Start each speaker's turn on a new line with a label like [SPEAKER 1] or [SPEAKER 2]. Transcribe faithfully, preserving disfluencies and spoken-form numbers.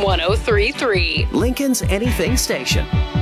[SPEAKER 1] one oh three point three.
[SPEAKER 2] Lincoln's Anything Station.